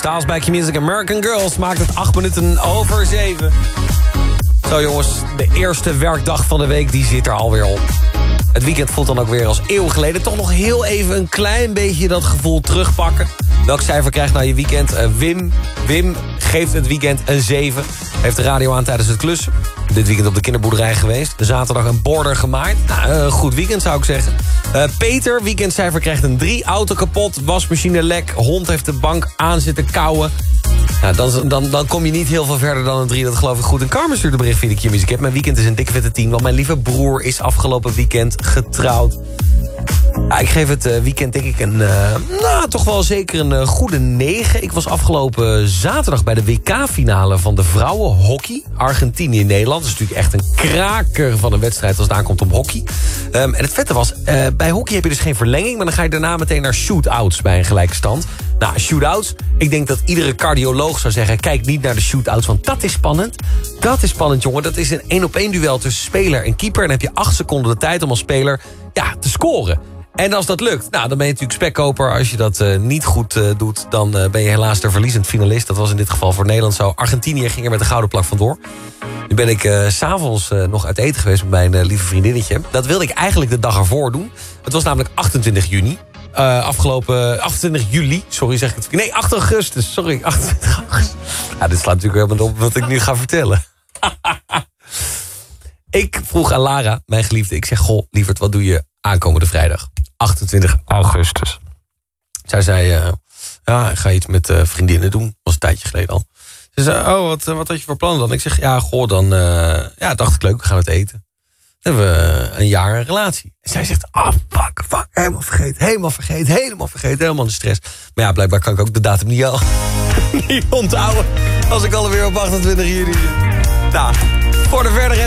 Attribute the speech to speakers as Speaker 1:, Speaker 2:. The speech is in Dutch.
Speaker 1: Styles bij Q-Music. American Girls maakt het 8 minuten over 7. Zo jongens, de eerste werkdag van de week die zit er alweer op. Het weekend voelt dan ook weer als eeuwen geleden. Toch nog heel even een klein beetje dat gevoel terugpakken. Welk cijfer krijgt nou je weekend? Wim geeft het weekend een 7. Heeft de radio aan tijdens het klussen. Dit weekend op de kinderboerderij geweest. De zaterdag een border gemaaid. Nou, een goed weekend zou ik zeggen. Peter, weekendcijfer krijgt een 3. Auto kapot, wasmachine lek. Hond heeft de bank aan zitten kauwen. Nou, dan kom je niet heel veel verder dan een 3. Dat geloof ik goed. En Carmen stuurde bericht via de Q-Music app. Mijn weekend is een dikke vette 10. Want mijn lieve broer is afgelopen weekend getrouwd. Ja, ik geef het weekend denk ik toch wel zeker een goede 9. Ik was afgelopen zaterdag bij de WK-finale van de vrouwenhockey. Argentinië-Nederland. Dat is natuurlijk echt een kraker van een wedstrijd als het aankomt op hockey. En het vette was, bij hockey heb je dus geen verlenging, maar dan ga je daarna meteen naar shootouts bij een gelijke stand. Nou, shootouts, ik denk dat iedere cardioloog zou zeggen, kijk niet naar de shootouts, want dat is spannend. Dat is spannend, jongen. Dat is een 1-op-1 duel tussen speler en keeper. En dan heb je 8 seconden de tijd om als speler te scoren. En als dat lukt, nou, dan ben je natuurlijk spekkoper. Als je dat niet goed doet, dan ben je helaas de verliezend finalist. Dat was in dit geval voor Nederland zo. Argentinië ging er met de gouden plak vandoor. Nu ben ik 's avonds nog uit eten geweest met mijn lieve vriendinnetje. Dat wilde ik eigenlijk de dag ervoor doen. Het was namelijk 28 juni. 28 juli, sorry zeg ik het. Nee, 8 augustus, sorry. 28 augustus. Ja, dit slaat natuurlijk helemaal op wat ik nu ga vertellen. Ik vroeg aan Lara, mijn geliefde, ik zeg, goh, lieverd, wat doe je aankomende vrijdag? 28 augustus. Zij zei, ik ga iets met vriendinnen doen. Dat was een tijdje geleden al. Ze zei, wat had je voor plannen dan? Ik zeg, dan dacht ik leuk, we gaan het eten. Dan hebben we een jaar een relatie. En zij zegt, fuck, helemaal vergeten, helemaal in de stress. Maar ja, blijkbaar kan ik ook de datum niet onthouden. Als ik alweer op 28 juli zit. Nou, voor de verdere